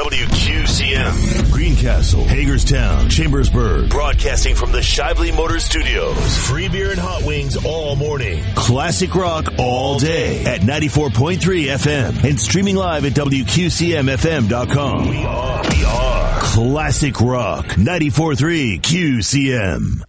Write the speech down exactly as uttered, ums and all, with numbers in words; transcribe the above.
W Q C M. Greencastle, Hagerstown, Chambersburg. Broadcasting from the Shively Motors Studios. Free beer and hot wings all morning. Classic rock all day at ninety-four point three F M. And streaming live at W Q C M F M dot com. We are, we are Classic Rock ninety-four point three Q C M.